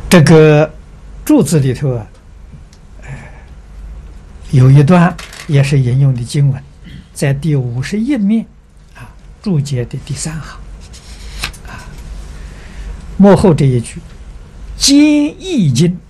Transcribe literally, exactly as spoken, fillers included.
这个注字里头啊，呃，有一段也是引用的经文，在第五十页面啊注解的第三行啊，末后这一句：皆易经